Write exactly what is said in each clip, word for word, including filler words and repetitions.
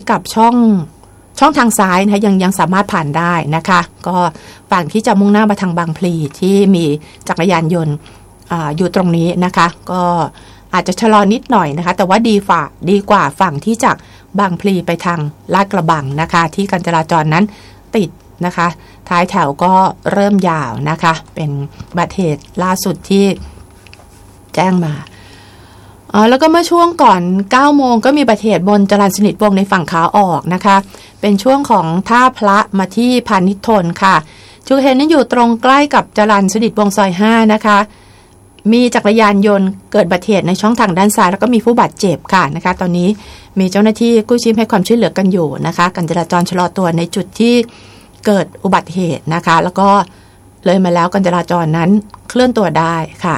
กับช่องช่องทางซ้ายนะคะยังยังสามารถผ่านได้นะคะก็ฝั่งที่จะมุ่งหน้ามาทางบางพลีที่มีจักรยานยนต์ อ, อยู่ตรงนี้นะคะก็อาจจะชะลอนิดหน่อยนะคะแต่ว่าดีฝ่าดีกว่าฝั่งที่จากบางพลีไปทางลาดกระบังนะคะที่การจราจรนั้นติดนะคะท้ายแถวก็เริ่มยาวนะคะเป็นอุบัติเหตุล่าสุดที่แจ้งมาอ๋อแล้วก็เมื่อช่วงก่อนเก้าโมงก็มีอุบัติเหตุบนจรัญสนิทวงศ์ในฝั่งขาออกนะคะเป็นช่วงของท่าพระมาที่พานิชทนค่ะจุดเหตุนั้นอยู่ตรงใกล้กับจรัญสนิทวงศ์ซอยห้านะคะมีจักรยานยนต์เกิดอุบัติเหตุในช่องทางด้านซ้ายแล้วก็มีผู้บาดเจ็บค่ะนะคะตอนนี้มีเจ้าหน้าที่กู้ชีพให้ความช่วยเหลือกันอยู่นะคะการจราจรชะลอตัวในจุดที่เกิดอุบัติเหตุนะคะแล้วก็เลยมาแล้วการจราจรนั้นเคลื่อนตัวได้ค่ะ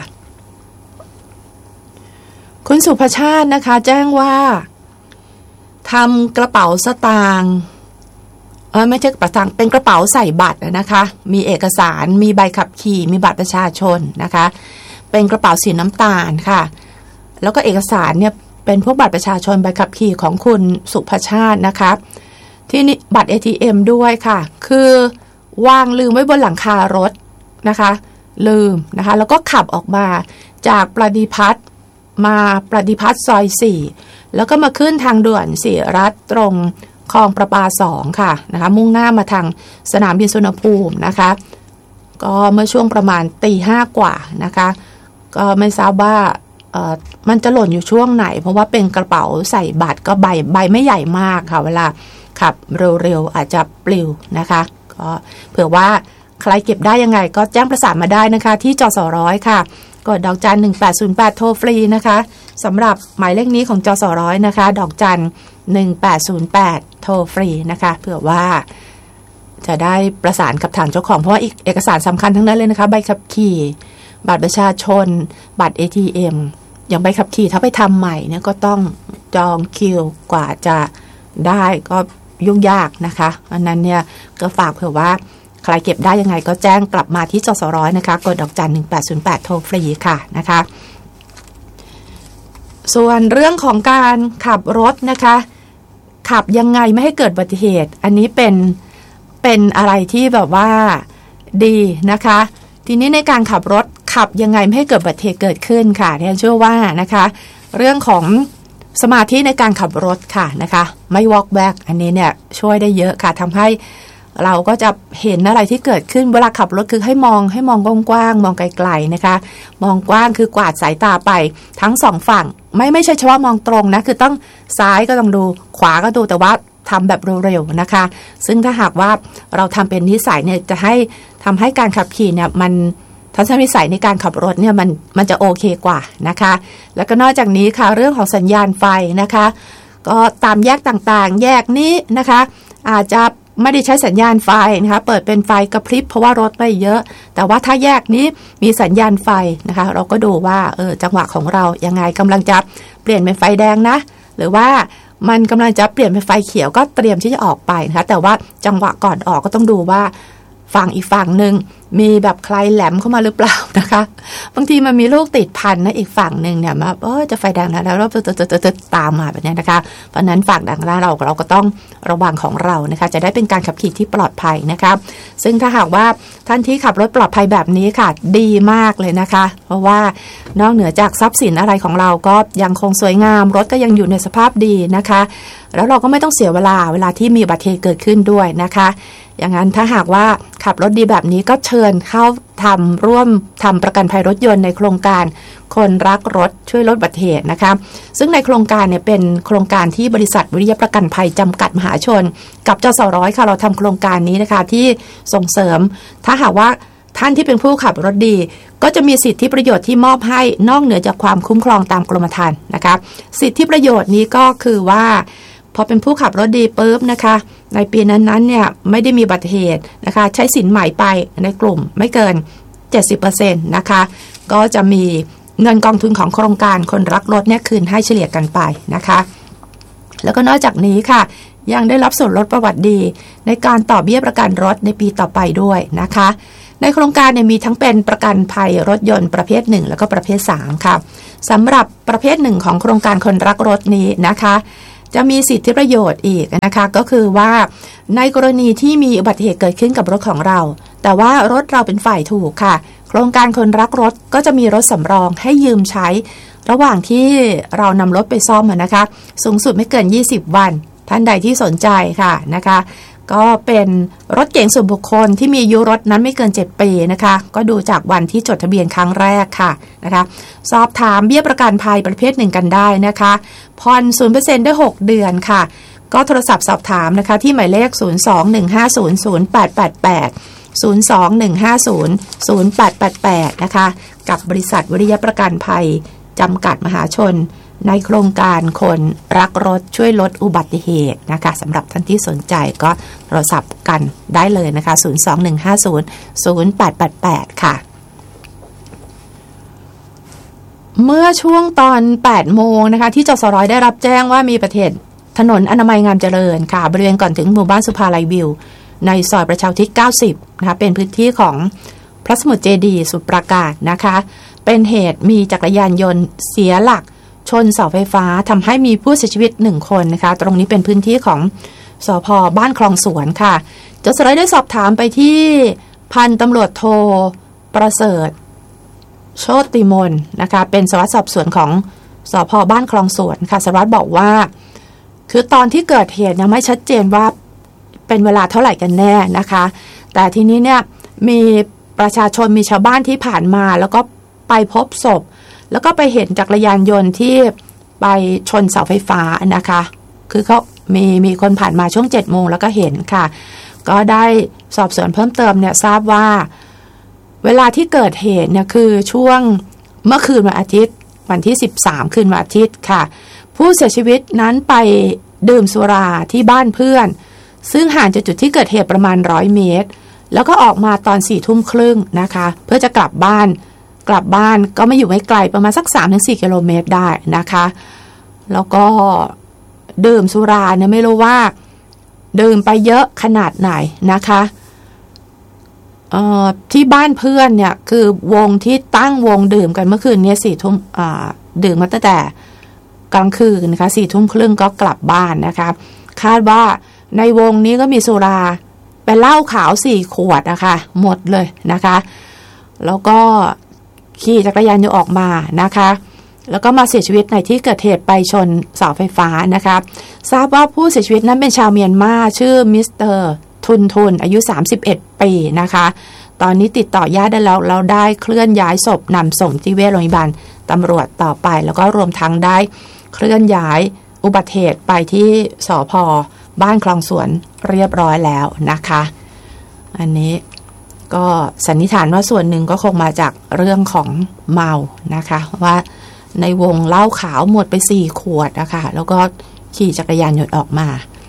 คุณสุภชาตินะคะแจ้งว่าทำกระเป๋าสตางค์เออไม่ใช่กระเป๋าสตางค์เป็นกระเป๋าใส่บัตรนะคะมีเอกสารมีใบขับขี่มีบัตรประชาชนนะคะเป็นกระเป๋าสีน้ำตาลค่ะแล้วก็เอกสารเนี่ยเป็นพวกบัตรประชาชนใบขับขี่ของคุณสุภชาตินะคะที่นี่บัตร เอ ที เอ็ม ด้วยค่ะคือวางลืมไว้บนหลังคารถนะคะลืมนะคะแล้วก็ขับออกมาจากประดิพัฒน์มาประดิพัฒน์ซอยสี่แล้วก็มาขึ้นทางด่วนศรีรัตน์ตรงคลองประปาสองค่ะนะคะมุ่งหน้ามาทางสนามบินสุวรรณภูมินะคะก็เมื่อช่วงประมาณตีห้ากว่านะคะก็ไม่ทราบว่าเอ่อมันจะหล่นอยู่ช่วงไหนเพราะว่าเป็นกระเป๋าใส่บัตรก็ใบใบไม่ใหญ่มากค่ะเวลาขับเร็วๆอาจจะปลิวนะคะก็เผื่อว่าใครเก็บได้ยังไงก็แจ้งประสานมาได้นะคะที่จสร้อยค่ะกดดอกจันหนึ่งแปดศูนย์แปดโทรฟรีนะคะสำหรับหมายเลขนี้ของจสร้อยนะคะดอกจันหนึ่งแปดศูนย์แปดโทรฟรีนะคะเผื่อว่าจะได้ประสานกับทางเจ้าของเพราะว่าเอกสารสำคัญทั้งนั้นเลยนะคะใบขับขี่บัตรประชาชนบัตร เอ ที เอ็ม อย่างใบขับขี่ถ้าไปทำใหม่เนี่ยก็ต้องจองคิวกว่าจะได้ก็ยุ่งยากนะคะอันนั้นเนี่ยก็ฝากเผื่อว่าใครเก็บได้ยังไงก็แจ้งกลับมาที่จสร้อยนะคะกดดอกจันหนึ่งแปดศูนย์แปดโทรฟรีค่ะนะคะส่วนเรื่องของการขับรถนะคะขับยังไงไม่ให้เกิดอุบัติเหตุอันนี้เป็นเป็นอะไรที่แบบว่าดีนะคะทีนี้ในการขับรถขับยังไงไม่ให้เกิดอุบัติเหตุเกิดขึ้นค่ะดิฉันเชื่อว่านะคะเรื่องของสมาธิในการขับรถค่ะนะคะไม่วอกแวกอันนี้เนี่ยช่วยได้เยอะค่ะทำให้เราก็จะเห็นอะไรที่เกิดขึ้นเวลาขับรถคือให้มองให้มองกว้างๆมองไกลๆนะคะมองกว้างคือกวาดสายตาไปทั้งสองฝั่งไม่ไม่ใช่เฉพาะมองตรงนะคือต้องซ้ายก็ต้องดูขวาก็ดูแต่ว่าทำแบบเร็วๆนะคะซึ่งถ้าหากว่าเราทำเป็นนิสัยเนี่ยจะให้ทำให้การขับขี่เนี่ยมันทัศนวิสัยในการขับรถเนี่ยมันมันจะโอเคกว่านะคะแล้วก็นอกจากนี้ค่ะเรื่องของสัญญาณไฟนะคะก็ตามแยกต่างๆแยกนี้นะคะอาจจะไม่ได้ใช้สัญญาณไฟนะคะเปิดเป็นไฟกระพริบเพราะว่ารถไม่เยอะแต่ว่าถ้าแยกนี้มีสัญญาณไฟนะคะเราก็ดูว่าเออจังหวะของเรายังไงกำลังจะเปลี่ยนเป็นไฟแดงนะหรือว่ามันกำลังจะเปลี่ยนเป็นไฟเขียวก็เตรียมที่จะออกไปนะคะแต่ว่าจังหวะก่อนออกก็ต้องดูว่าฝั่งอีกฝั่งหนึ่งมีแบบใครแหลมเข้ามาหรือเปล่านะคะบางทีมันมีลูกติดพันนะอีกฝั่งหนึ่งเนี่ยมาเออจะไฟแดงแล้วแล้วเราจะจะจะตามมาแบบนี้นะคะเพราะนั้นฝั่งดังหน้าเราเราก็ต้องระวังของเรานะคะจะได้เป็นการขับขี่ที่ปลอดภัยนะคะซึ่งถ้าหากว่าท่านที่ขับรถปลอดภัยแบบนี้ค่ะดีมากเลยนะคะเพราะว่านอกเหนือจากทรัพย์สินอะไรของเราก็ยังคงสวยงามรถก็ยังอยู่ในสภาพดีนะคะแล้วเราก็ไม่ต้องเสียเวลาเวลาที่มีอุบัติเหตุเกิดขึ้นด้วยนะคะอย่างนั้นถ้าหากว่าขับรถดีแบบนี้ก็เชิญเข้าทำร่วมทำประกันภัยรถยนต์ในโครงการคนรักรถช่วยลดอุบัติเหตุนะคะซึ่งในโครงการเนี่ยเป็นโครงการที่บริษัทวิริยะประกันภัยจำกัดมหาชนกับจสร้อยค่ะเราทำโครงการนี้นะคะที่ส่งเสริมถ้าหากว่าท่านที่เป็นผู้ขับรถดีก็จะมีสิทธิประโยชน์ที่มอบให้นอกเหนือจากความคุ้มครองตามกรมธรรม์นะคะสิทธิประโยชน์นี้ก็คือว่าพอเป็นผู้ขับรถดีปุ๊บนะคะในปีนั้นๆเนี่ยไม่ได้มีอุบัติเหตุนะคะใช้สินใหม่ไปในกลุ่มไม่เกิน เจ็ดสิบเปอร์เซ็นต์ นะคะก็จะมีเงินกองทุนของโครงการคนรักรถเนี่ยคืนให้เฉลี่ยกันไปนะคะแล้วก็นอกจากนี้ค่ะยังได้รับส่วนลดประวัติดีในการต่อเบี้ยประกันรถในปีต่อไปด้วยนะคะในโครงการเนี่ยมีทั้งเป็นประกันภัยรถยนต์ประเภทหนึ่งแล้วก็ประเภทสามค่ะสำหรับประเภทหนึ่งของโครงการคนรักรถนี้นะคะจะมีสิทธิประโยชน์อีกนะคะก็คือว่าในกรณีที่มีอุบัติเหตุเกิดขึ้นกับรถของเราแต่ว่ารถเราเป็นฝ่ายถูกค่ะโครงการคนรักรถก็จะมีรถสำรองให้ยืมใช้ระหว่างที่เรานำรถไปซ่อมนะคะสูงสุดไม่เกินยี่สิบวันท่านใดที่สนใจค่ะนะคะก็เป็นรถเก๋งส่วนบุคคลที่มีอายุรถนั้นไม่เกินเจ็ดปีนะคะก็ดูจากวันที่จดทะเบียนครั้งแรกค่ะนะคะสอบถามเบี้ยประกันภัยประเภทหนึ่งกันได้นะคะผ่อน ศูนย์เปอร์เซ็นต์ ได้หกเดือนค่ะก็โทรศัพท์สอบถามนะคะที่หมายเลขศูนย์ สอง หนึ่ง ห้า ศูนย์ ศูนย์ แปด แปด แปด ศูนย์ สอง หนึ่ง ห้า ศูนย์ ศูนย์ แปด แปด แปดนะคะกับบริษัทวิริยะประกันภัยจำกัดมหาชนในโครงการคนรักรถช่วยลดอุบัติเหตุนะคะสำหรับท่านที่สนใจก็โทรศัพท์กันได้เลยนะคะศูนย์ สอง หนึ่ง ห้า ศูนย์ ศูนย์ แปด แปด แปดค่ะเมื่อช่วงตอนแปดโมงนะคะที่จสร้อยได้รับแจ้งว่ามีอุบัติเหตุถนนอนามัยงามเจริญค่ะบริเวณก่อนถึงหมู่บ้านสุภาลัยวิวในซอยประชาอุทิศเก้าสิบนะคะเป็นพื้นที่ของพระสมุทรเจดีย์สมุทรปราการนะคะเป็นเหตุมีจักรยานยนต์เสียหลักชนเสาไฟฟ้าทำให้มีผู้เสียชีวิตหนึ่งคนนะคะตรงนี้เป็นพื้นที่ของสภ.บ้านคลองสวนค่ะจสร้อยได้สอบถามไปที่พันตำรวจโทประเสริฐโชติมนนะคะเป็นสารวัตรสอบสวนของสภ.บ้านคลองสวนค่ะสารวัตรบอกว่าคือตอนที่เกิดเหตุยังไม่ชัดเจนว่าเป็นเวลาเท่าไหร่กันแน่นะคะแต่ทีนี้เนี่ยมีประชาชนมีชาวบ้านที่ผ่านมาแล้วก็ไปพบศพแล้วก็ไปเห็นจักรยานยนต์ที่ไปชนเสาไฟฟ้านะคะคือเขามีมีคนผ่านมาช่วงเจ็ดโมงแล้วก็เห็นค่ะก็ได้สอบสวนเพิ่มเติมเนี่ยทราบว่าเวลาที่เกิดเหตุเนี่ยคือช่วงเมื่อคืนวันอาทิตย์วันที่สิบสามคืนวันอาทิตย์ค่ะผู้เสียชีวิตนั้นไปดื่มสุราที่บ้านเพื่อนซึ่งห่างจากจุดที่เกิดเหตุประมาณร้อยเมตรแล้วก็ออกมาตอนสี่ทุ่มครึ่งนะคะเพื่อจะกลับบ้านกลับบ้านก็ไม่อยู่ไม่ไกลประมาณสัก สามถึงสี่ กิโลเมตรได้นะคะแล้วก็ดื่มสุราเนี่ยไม่รู้ว่าดื่มไปเยอะขนาดไหนนะคะเอ่อที่บ้านเพื่อนเนี่ยคือวงที่ตั้งวงดื่มกันเมื่อคืนนี้สี่ทุ่มอ่าดื่มมาตั้งแต่กลางคืนนะคะสี่ทุ่มครึ่งก็กลับบ้านนะคะคาดว่าในวงนี้ก็มีสุราเป็นเหล้าขาวสี่ขวดนะคะหมดเลยนะคะแล้วก็ขี่จักรยานยนต์ออกมานะคะแล้วก็มาเสียชีวิตในที่เกิดเหตุไปชนเสาไฟฟ้านะคะทราบว่าผู้เสียชีวิตนั้นเป็นชาวเมียนมาชื่อมิสเตอร์ทุนทุนอายุสามสิบเอ็ดปีนะคะตอนนี้ติดต่อญาติได้แล้วเราได้เคลื่อนย้ายศพนำส่งที่เวชโรงพยาบาลตำรวจต่อไปแล้วก็รวมทั้งได้เคลื่อนย้ายอุบัติเหตุไปที่สภ.บ้านคลองสวนเรียบร้อยแล้วนะคะอันนี้ก็สันนิษฐานว่าส่วนหนึ่งก็คงมาจากเรื่องของเมานะคะว่าในวงเหล้าขาวหมดไปสี่ขวดนะคะแล้วก็ขี่จักรยานยนต์ออกมา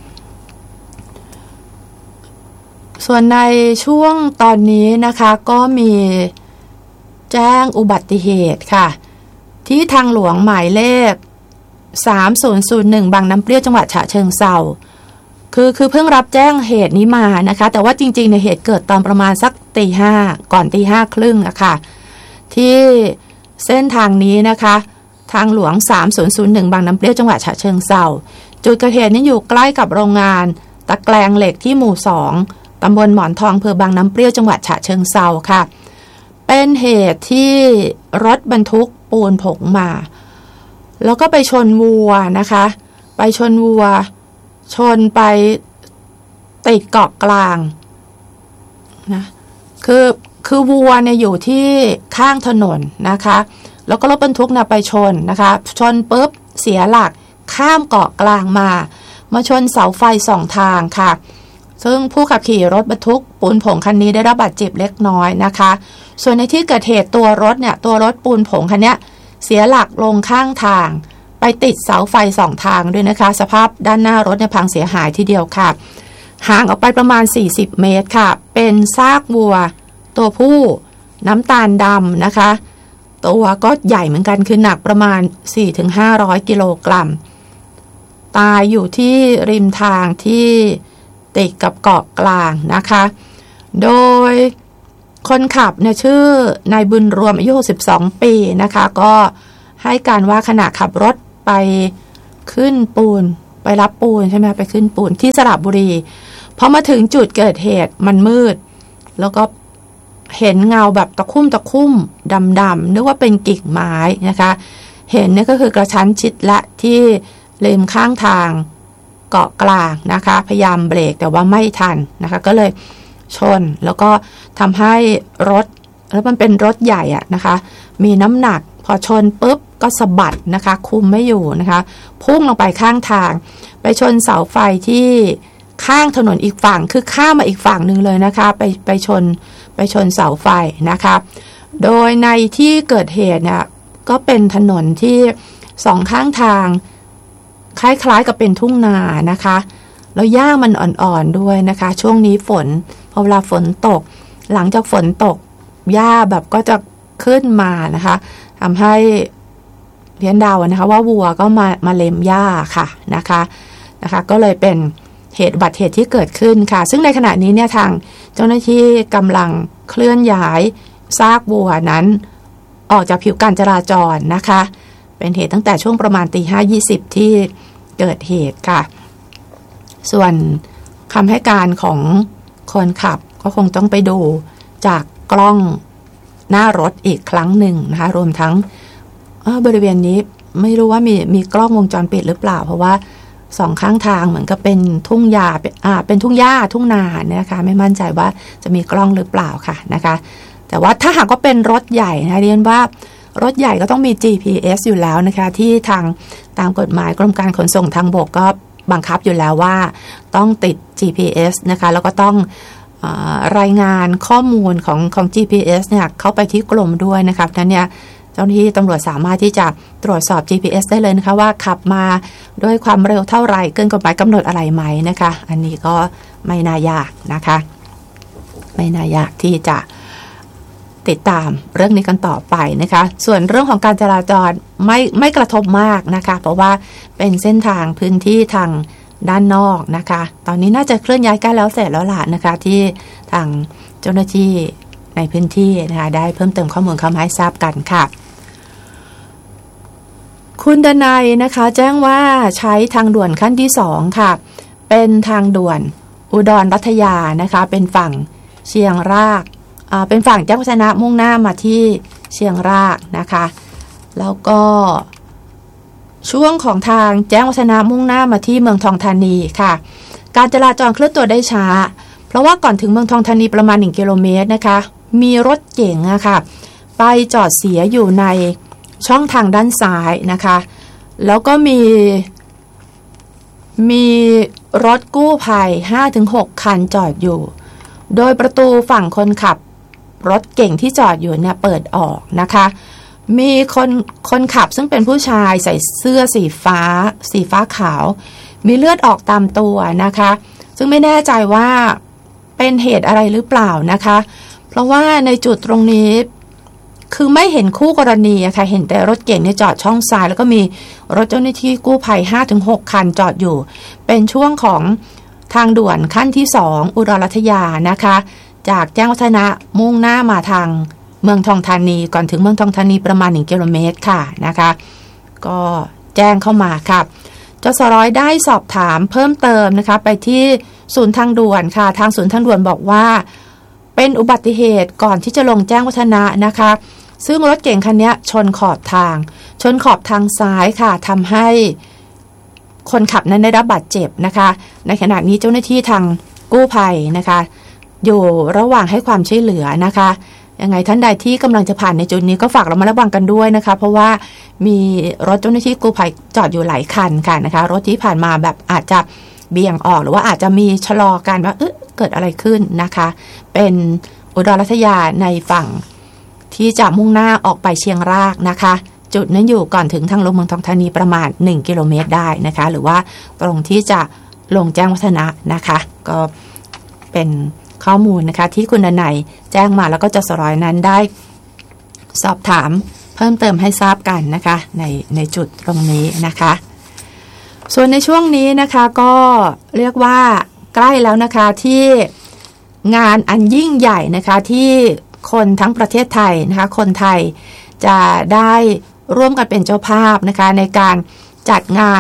ส่วนในช่วงตอนนี้นะคะก็มีแจ้งอุบัติเหตุค่ะที่ทางหลวงหมายเลขสามศูนย์ศูนย์หนึ่งบางน้ำเปรี้ยวจังหวัดฉะเชิงเทราคือคือเพิ่งรับแจ้งเหตุนี้มานะคะแต่ว่าจริงๆในเหตุเกิดตอนประมาณสักตีห้าก่อนตีห้าครึ่งอะค่ะที่เส้นทางนี้นะคะทางหลวงสามศูนย์ศูนย์หนึ่งบางน้ำเปรี้ยวจังหวัดฉะเชิงเทราจุดเกิดเหตุนี้อยู่ใกล้กับโรงงานตะแกรงเหล็กที่หมู่สองตำบลหมอนทองอำเภอบางน้ำเปรี้ยวจังหวัดฉะเชิงเทราค่ะเป็นเหตุที่รถบรรทุกปูนผงมาแล้วก็ไปชนวัวนะคะไปชนวัวชนไปติดเกาะกลางนะคือคือวัวเนี่ยอยู่ที่ข้างถนนนะคะแล้วก็รถบรรทุกเนี่ยไปชนนะคะชนปุ๊บเสียหลักข้ามเกาะกลางมามาชนเสาไฟสองทางค่ะซึ่งผู้ขับขี่รถบรรทุกปูนผงคันนี้ได้รับบาดเจ็บเล็กน้อยนะคะส่วนในที่เกิดเหตุตัวรถเนี่ยตัวรถปูนผงคันนี้เสียหลักลงข้างทางไปติดเสาไฟสองทางด้วยนะคะสภาพด้านหน้ารถเนี่ยพังเสียหายทีเดียวค่ะห่างออกไปประมาณสี่สิบเมตรค่ะเป็นซากวัวตัวผู้น้ำตาลดำนะคะตัวก็ใหญ่เหมือนกันคือหนักประมาณ สี่ถึงห้าร้อย กิโลกรัมตายอยู่ที่ริมทางที่ติดกับเกาะกลางนะคะโดยคนขับเนี่ยชื่อนายบุญรวมอายุหกสิบสองปีนะคะก็ให้การว่าขณะขับรถไปขึ้นปูนไปรับปูนใช่ไหมไปขึ้นปูนที่สระบุรีพอมาถึงจุดเกิดเหตุมันมืดแล้วก็เห็นเงาแบบตะคุ่มตะคุ่มดำๆนึกว่าเป็นกิ่งไม้นะคะเห็นนี่ก็คือกระชั้นชิดละที่ริมข้างทางเกาะกลางนะคะพยายามเบรกแต่ว่าไม่ทันนะคะก็เลยชนแล้วก็ทำให้รถแล้วมันเป็นรถใหญ่อะนะคะมีน้ำหนักพอชนปุ๊บก็สะบัดนะคะคุมไม่อยู่นะคะพุ่งลงไปข้างทางไปชนเสาไฟที่ข้างถนนอีกฝั่งคือข้ามมาอีกฝั่งหนึ่งเลยนะคะไปไปชนไปชนเสาไฟนะคะโดยในที่เกิดเหตุเนี่ยก็เป็นถนนที่สองข้างทางคล้ายๆกับเป็นทุ่งนานะคะแล้วหญ้ามันอ่อนๆด้วยนะคะช่วงนี้ฝนพอเวลาฝนตกหลังจากฝนตกหญ้าแบบก็จะขึ้นมานะคะทำให้เลี้ยนเดานะคะว่าวัวก็มามาเล็มหญ้าค่ะนะคะนะคะก็เลยเป็นเหตุอุบัติเหตุที่เกิดขึ้นค่ะซึ่งในขณะนี้เนี่ยทางเจ้าหน้าที่กำลังเคลื่อนย้ายซากวัวนั้นออกจากผิวการจราจรนะคะเป็นเหตุตั้งแต่ช่วงประมาณตีห้ายี่สิบที่เกิดเหตุค่ะส่วนคำให้การของคนขับก็คงต้องไปดูจากกล้องหน้ารถอีกครั้งหนึ่งนะคะรวมทั้งบริเวณนี้ไม่รู้ว่ามีมีกล้องวงจรปิดหรือเปล่าเพราะว่าสองข้างทางเหมือนกับเป็นทุ่งหญ้าอ่าเป็นทุ่งหญ้าทุ่งนาเนี่ยนะคะไม่มั่นใจว่าจะมีกล้องหรือเปล่าค่ะนะคะแต่ว่าถ้าหากว่าเป็นรถใหญ่นะเรียนว่ารถใหญ่ก็ต้องมี จี พี เอส อยู่แล้วนะคะที่ทางตามกฎหมายกรมการขนส่งทางบกก็บังคับอยู่แล้วว่าต้องติด จี พี เอส นะคะแล้วก็ต้องเอ่อรายงานข้อมูลของของ จี พี เอส เนี่ยเข้าไปที่กรมด้วยนะคะนั้นเนี่ยเจ้าหน้าที่ตำรวจสามารถที่จะตรวจสอบ จี พี เอส ได้เลยนะคะว่าขับมาด้วยความเร็วเท่าไหร่เกินกฎหมายกำหนดอะไรไหมนะคะอันนี้ก็ไม่น่ายากนะคะไม่น่ายากที่จะติดตามเรื่องนี้กันต่อไปนะคะส่วนเรื่องของการจราจรไม่ไม่กระทบมากนะคะเพราะว่าเป็นเส้นทางพื้นที่ทางด้านนอกนะคะตอนนี้น่าจะเคลื่อนย้ายใกล้แล้วเสร็จแล้วล่ะนะคะที่ทางเจ้าหน้าที่ในพื้นที่นะคะได้เพิ่มเติมข้อมูลเข้ามาให้ทราบกันค่ะคุณดนัยนะคะแจ้งว่าใช้ทางด่วนขั้นที่สองค่ะเป็นทางด่วนอุดรรัตยานะคะเป็นฝั่งเชียงรากอ่าเป็นฝั่งแจ้งวัฒนะมุ่งหน้ามาที่เชียงรากนะคะแล้วก็ช่วงของทางแจ้งวัฒนะมุ่งหน้ามาที่เมืองทองธานีค่ะการจราจรเคลื่อนตัวได้ช้าเพราะว่าก่อนถึงเมืองทองธานีประมาณหนึ่งกิโลเมตรนะคะมีรถเก๋งอะค่ะไปจอดเสียอยู่ในช่องทางด้านซ้ายนะคะแล้วก็มีมีรถกู้ภัย ห้าถึงหก คันจอดอยู่โดยประตูฝั่งคนขับรถเก่งที่จอดอยู่เนี่ยเปิดออกนะคะมีคนคนขับซึ่งเป็นผู้ชายใส่เสื้อสีฟ้าสีฟ้าขาวมีเลือดออกตามตัวนะคะซึ่งไม่แน่ใจว่าเป็นเหตุอะไรหรือเปล่านะคะเพราะว่าในจุดตรงนี้คือไม่เห็นคู่กรณีอะค่ะเห็นแต่รถเก๋งเนี่ยจอดช่องซ้ายแล้วก็มีรถเจ้าหน้าที่กู้ภัย ห้าถึงหก คันจอดอยู่เป็นช่วงของทางด่วนขั้นที่สองอุดรรัตยานะคะจากแจ้งวัฒนะมุ่งหน้ามาทางเมืองทองธานีก่อนถึงเมืองทองธานีประมาณหนึ่งกิโลเมตรค่ะนะคะก็แจ้งเข้ามาครับจสร้อยได้สอบถามเพิ่มเติมนะคะไปที่ศูนย์ทางด่วนค่ะทางศูนย์ทางด่วนบอกว่าเป็นอุบัติเหตุก่อนที่จะลงแจ้งวัฒนะนะคะซึ่งรถเก๋งคันนี้ชนขอบทางชนขอบทางซ้ายค่ะทำให้คนขับนั้นได้รับบาดเจ็บนะคะในขณะนี้เจ้าหน้าที่ทางกู้ภัยนะคะอยู่ระหว่างให้ความช่วยเหลือนะคะยังไงท่านใดที่กำลังจะผ่านในจุดนี้ก็ฝากเรามาระวังกันด้วยนะคะเพราะว่ามีรถเจ้าหน้าที่กู้ภัยจอดอยู่หลายคันค่ะนะคะรถที่ผ่านมาแบบอาจจะเบี่ยงออกหรือว่าอาจจะมีชะลอกันว่าเอ๊ะเกิดอะไรขึ้นนะคะเป็นอุดรรัตยาในฝั่งที่จะมุ่งหน้าออกไปเชียงรากนะคะจุดนั้นอยู่ก่อนถึงทางลงเมืองทองธานีประมาณหนึ่งกิโลเมตรได้นะคะหรือว่าตรงที่จะลงแจ้งวัฒนะนะคะก็เป็นข้อมูลนะคะที่คุณดนัยแจ้งมาแล้วก็จสร้อยนั้นได้สอบถามเพิ่มเติมให้ทราบกันนะคะในในจุดตรงนี้นะคะส่วนในช่วงนี้นะคะก็เรียกว่าใกล้แล้วนะคะที่งานอันยิ่งใหญ่นะคะที่คนทั้งประเทศไทยนะคะคนไทยจะได้ร่วมกันเป็นเจ้าภาพนะคะในการจัดงาน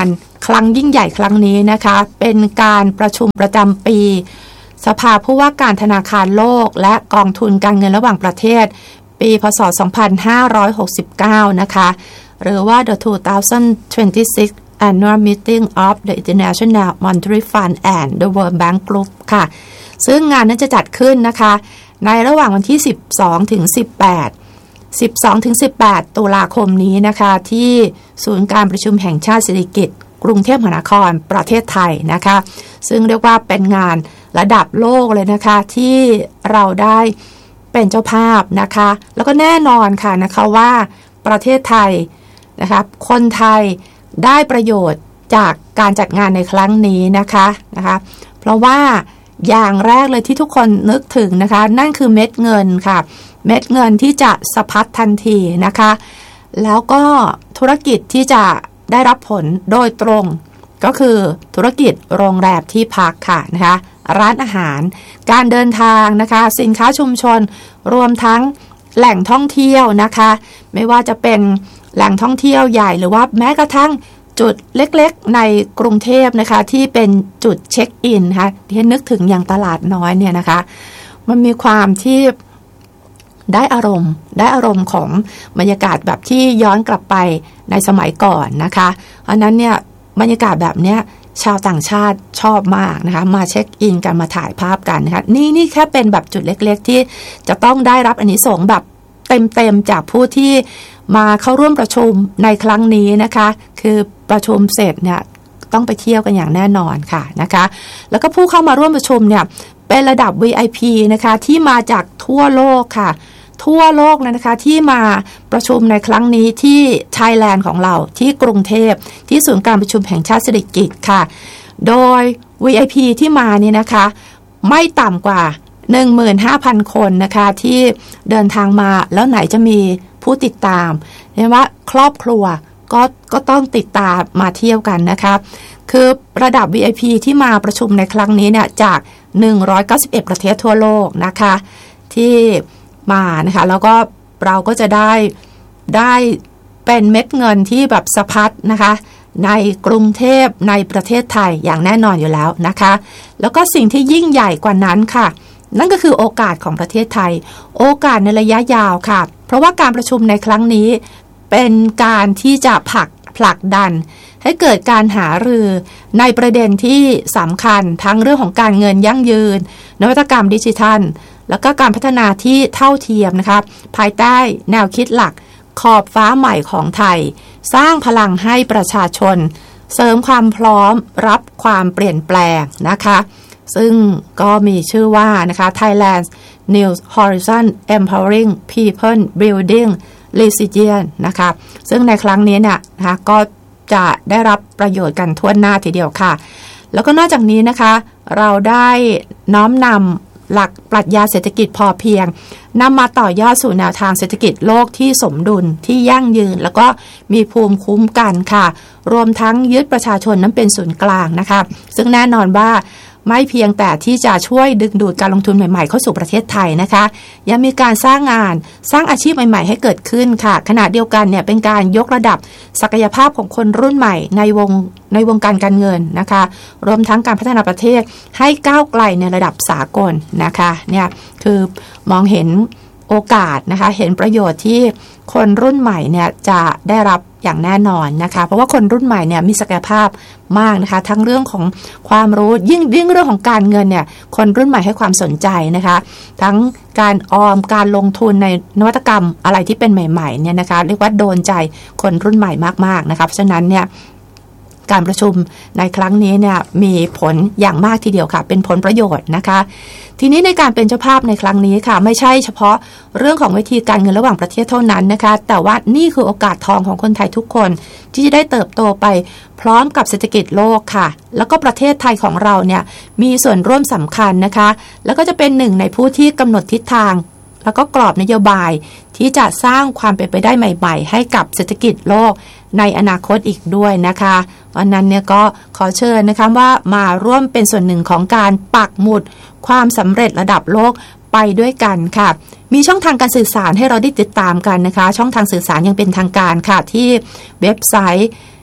ครั้งยิ่งใหญ่ครั้งนี้นะคะเป็นการประชุมประจำปีสภาผู้ว่าการธนาคารโลกและกองทุนการเงินระหว่างประเทศปีพ.ศ. สองพันห้าร้อยหกสิบเก้านะคะหรือว่า the two thousand twenty-six Annual Meeting of the International Monetary Fund and the World Bank Group ค่ะซึ่งงานนั้นจะจัดขึ้นนะคะในระหว่างวันที่สิบสองถึงสิบแปด สิบสองถึงสิบแปดตุลาคมนี้นะคะที่ศูนย์การประชุมแห่งชาติสิริกิติ์กรุงเทพมหานครประเทศไทยนะคะซึ่งเรียกว่าเป็นงานระดับโลกเลยนะคะที่เราได้เป็นเจ้าภาพนะคะแล้วก็แน่นอนค่ะนะคะว่าประเทศไทยนะคะคนไทยได้ประโยชน์จากการจัดงานในครั้งนี้นะคะนะคะเพราะว่าอย่างแรกเลยที่ทุกคนนึกถึงนะคะนั่นคือเม็ดเงินค่ะเม็ดเงินที่จะสะพัดทันทีนะคะแล้วก็ธุรกิจที่จะได้รับผลโดยตรงก็คือธุรกิจโรงแรมที่พักค่ะนะคะร้านอาหารการเดินทางนะคะสินค้าชุมชนรวมทั้งแหล่งท่องเที่ยวนะคะไม่ว่าจะเป็นแหล่งท่องเที่ยวใหญ่หรือว่าแม้กระทั่งจุดเล็กๆในกรุงเทพนะคะที่เป็นจุดเช็คอินนะคะที่นึกถึงอย่างตลาดน้อยเนี่ยนะคะมันมีความที่ได้อารมณ์ได้อารมณ์ของบรรยากาศแบบที่ย้อนกลับไปในสมัยก่อนนะคะเพราะนั้นเนี่ยบรรยากาศแบบเนี้ยชาวต่างชาติชอบมากนะคะมาเช็คอินกันมาถ่ายภาพกันนะคะนี่นี่แค่เป็นแบบจุดเล็กๆที่จะต้องได้รับอานิสงส์แบบเต็มๆจากผู้ที่มาเข้าร่วมประชุมในครั้งนี้นะคะคือประชุมเสร็จเนี่ยต้องไปเที่ยวกันอย่างแน่นอนค่ะนะคะแล้วก็ผู้เข้ามาร่วมประชุมเนี่ยเป็นระดับ วี ไอ พี นะคะที่มาจากทั่วโลกค่ะทั่วโลกเลยนะคะที่มาประชุมในครั้งนี้ที่ไทยแลนด์ของเราที่กรุงเทพที่ศูนย์การประชุมแห่งชาติสิริกิติ์ค่ะโดย วี ไอ พี ที่มานี่นะคะไม่ต่ำกว่า หนึ่งหมื่นห้าพัน คนนะคะที่เดินทางมาแล้วไหนจะมีผู้ติดตามเรียกว่าครอบครัวก็ก็ต้องติดตามมาเที่ยวกันนะคะคือระดับ วี ไอ พี ที่มาประชุมในครั้งนี้เนี่ยจากหนึ่งร้อยเก้าสิบเอ็ดประเทศทั่วโลกนะคะที่มานะคะแล้วก็เราก็จะได้ได้เป็นเม็ดเงินที่แบบสะพัดนะคะในกรุงเทพในประเทศไทยอย่างแน่นอนอยู่แล้วนะคะแล้วก็สิ่งที่ยิ่งใหญ่กว่านั้นค่ะนั่นก็คือโอกาสของประเทศไทยโอกาสในระยะยาวค่ะเพราะว่าการประชุมในครั้งนี้เป็นการที่จะผลักผลักดันให้เกิดการหารือในประเด็นที่สำคัญทั้งเรื่องของการเงินยั่งยืนนวัตกรรมดิจิทัลแล้วก็การพัฒนาที่เท่าเทียมนะคะภายใต้แนวคิดหลักขอบฟ้าใหม่ของไทยสร้างพลังให้ประชาชนเสริมความพร้อมรับความเปลี่ยนแปลงนะคะซึ่งก็มีชื่อว่านะคะ Thailand New Horizon Empowering People Building Resilience นะคะซึ่งในครั้งนี้เนี่ยนะคะก็จะได้รับประโยชน์กันทั่วหน้าทีเดียวค่ะแล้วก็นอกจากนี้นะคะเราได้น้อมนำหลักปรัชญาเศรษฐกิจพอเพียงนำมาต่อยอดสู่แนวทางเศรษฐกิจโลกที่สมดุลที่ยั่งยืนแล้วก็มีภูมิคุ้มกันค่ะรวมทั้งยึดประชาชนนั้นเป็นศูนย์กลางนะคะซึ่งแน่นอนว่าไม่เพียงแต่ที่จะช่วยดึงดูดการลงทุนใหม่ๆเข้าสู่ประเทศไทยนะคะยังมีการสร้างงานสร้างอาชีพใหม่ๆให้เกิดขึ้นค่ะขณะเดียวกันเนี่ยเป็นการยกระดับศักยภาพของคนรุ่นใหม่ในวงในวงการการเงินนะคะรวมทั้งการพัฒนาประเทศให้ก้าวไกลในระดับสากลนะคะเนี่ยคือมองเห็นโอกาสนะคะเห็นประโยชน์ที่คนรุ่นใหม่เนี่ยจะได้รับอย่างแน่นอนนะคะเพราะว่าคนรุ่นใหม่เนี่ยมีศักยภาพมากนะคะทั้งเรื่องของความรู้ยิ่งยิ่งเรื่องของการเงินเนี่ยคนรุ่นใหม่ให้ความสนใจนะคะทั้งการออมการลงทุนในนวัตกรรมอะไรที่เป็นใหม่ๆเนี่ยนะคะเรียกว่าโดนใจคนรุ่นใหม่มากๆนะคะเพราะฉะนั้นเนี่ยการประชุมในครั้งนี้เนี่ยมีผลอย่างมากทีเดียวค่ะเป็นผลประโยชน์นะคะทีนี้ในการเป็นเจ้าภาพในครั้งนี้ค่ะไม่ใช่เฉพาะเรื่องของวิธีการเงินระหว่างประเทศเท่านั้นนะคะแต่ว่านี่คือโอกาสทองของคนไทยทุกคนที่จะได้เติบโตไปพร้อมกับเศรษฐกิจโลกค่ะแล้วก็ประเทศไทยของเราเนี่ยมีส่วนร่วมสำคัญนะคะแล้วก็จะเป็นหนึ่งในผู้ที่กำหนดทิศทางแล้วก็กรอบนโยบายที่จะสร้างความเป็นไปได้ใหม่ๆให้กับเศรษฐกิจโลกในอนาคตอีกด้วยนะคะวันนั้นเนี่ยก็ขอเชิญนะคะว่ามาร่วมเป็นส่วนหนึ่งของการปักหมุดความสำเร็จระดับโลกไปด้วยกันค่ะมีช่องทางการสื่อสารให้เราได้ติดตามกันนะคะช่องทางสื่อสารยังเป็นทางการค่ะที่เว็บไซต์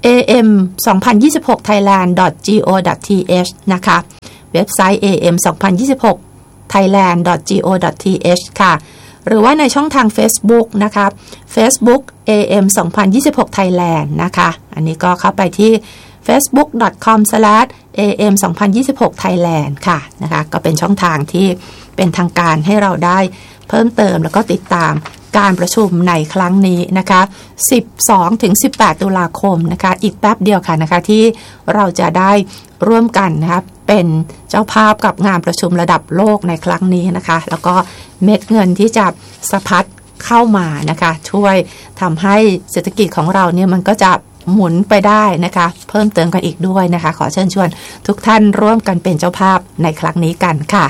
เอ เอ็ม สองพันยี่สิบหก ไทยแลนด์ ดอท จี โอ ดอท ที เอช นะคะเว็บไซต์ เอ เอ็ม สองพันยี่สิบหก ไทยแลนด์ ดอท จี โอ ดอท ที เอช ค่ะหรือว่าในช่องทาง Facebook นะคะ Facebook เอ เอ็ม สองพันยี่สิบหก Thailand นะคะอันนี้ก็เข้าไปที่ เฟซบุ๊ก ดอท คอม สแลช เอ เอ็ม สองพันยี่สิบหก Thailand ค่ะนะคะก็เป็นช่องทางที่เป็นทางการให้เราได้เพิ่มเติมแล้วก็ติดตามการประชุมในครั้งนี้นะคะสิบสองถึงสิบแปด ตุลาคมนะคะอีกแป๊บเดียวค่ะนะคะที่เราจะได้ร่วมกันนะคะเป็นเจ้าภาพกับงานประชุมระดับโลกในครั้งนี้นะคะแล้วก็เม็ดเงินที่จะสะพัดเข้ามานะคะช่วยทำให้เศรษฐกิจของเราเนี่ยมันก็จะหมุนไปได้นะคะเพิ่มเติมกันอีกด้วยนะคะขอเชิญชวนทุกท่านร่วมกันเป็นเจ้าภาพในครั้งนี้กันค่ะ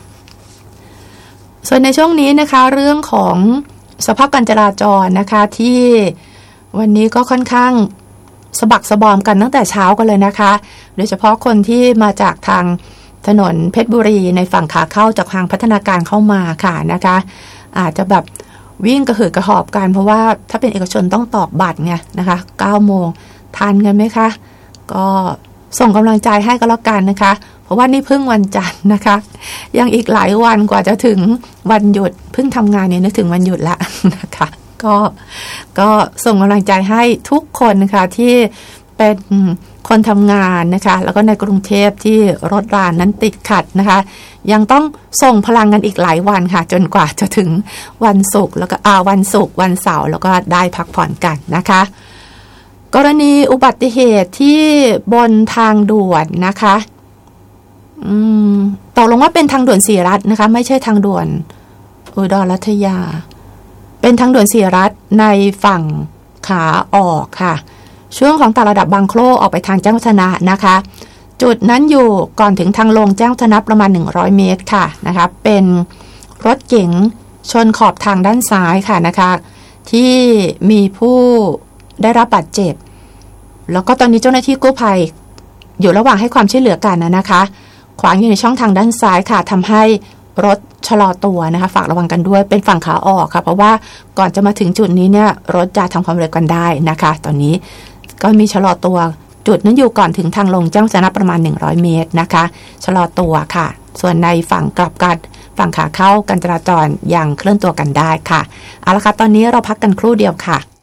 ส่วนในช่วงนี้นะคะเรื่องของสภาพการจราจรนะคะที่วันนี้ก็ค่อนข้างสะบักสะบอมกันตั้งแต่เช้ากันเลยนะคะโดยเฉพาะคนที่มาจากทางถนนเพชรบุรีในฝั่งขาเข้าจากทางพัฒนาการเข้ามาค่ะนะคะอาจจะแบบวิ่งกระหืดกระหอบกันเพราะว่าถ้าเป็นเอกชนต้องตอกบัตรไงนะคะเก้าโมงทันกันไหมคะก็ส่งกำลังใจให้ก็แล้วกันนะคะเพราะว่านี่เพิ่งวันจันทร์นะคะยังอีกหลายวันกว่าจะถึงวันหยุดเพิ่งทำงานเนี่ยนึกถึงวันหยุดละนะคะก็ก็ส่งกำลังใจให้ทุกคนนะคะที่เป็นคนทำงานนะคะแล้วก็ในกรุงเทพที่รถรานั้นติดขัดนะคะยังต้องส่งพลังกันอีกหลายวันค่ะจนกว่าจะถึงวันศุกร์แล้วก็อ่าวันศุกร์วันเสาร์แล้วก็ได้พักผ่อนกันนะคะกรณีอุบัติเหตุที่บนทางด่วนนะคะอืมตกลงว่าเป็นทางด่วนศรีรัตน์นะคะไม่ใช่ทางด่วนอุดรรัตยาเป็นทางด่วนศรีรัตน์ในฝั่งขาออกค่ะช่วงของต่างระดับบางโคลออกไปทางแจ้งวัฒนะนะคะจุดนั้นอยู่ก่อนถึงทางลงแจ้งวัฒนะประมาณหนึ่งร้อยเมตรค่ะนะคะเป็นรถเก๋งชนขอบทางด้านซ้ายค่ะนะคะที่มีผู้ได้รับบาดเจ็บแล้วก็ตอนนี้เจ้าหน้าที่กู้ภัยอยู่ระหว่างให้ความช่วยเหลือกันนะคะขวางอยู่ในช่องทางด้านซ้ายค่ะทำให้รถชะลอตัวนะคะฝากระวังกันด้วยเป็นฝั่งขาออกค่ะเพราะว่าก่อนจะมาถึงจุดนี้เนี่ยรถจะทำความเร็วกันได้นะคะตอนนี้ก็มีชะลอตัวจุดนั้นอยู่ก่อนถึงทางลงแจ้งวัฒนะประมาณหนึ่งร้อยเมตรนะคะชะลอตัวค่ะส่วนในฝั่งกลับกันฝั่งขาเข้าการจราจรยังเคลื่อนตัวกันได้ค่ะเอาละค่ะตอนนี้เราพักกันครู่เดียวค่ะ